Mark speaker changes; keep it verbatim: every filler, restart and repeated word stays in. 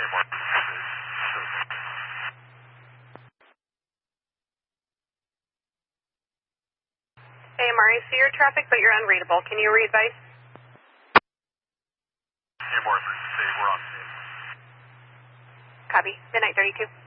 Speaker 1: A M R, I see your traffic, but you're unreadable. Can you re-advise?
Speaker 2: A M R, we're on scene.
Speaker 1: Copy. Midnight thirty-two.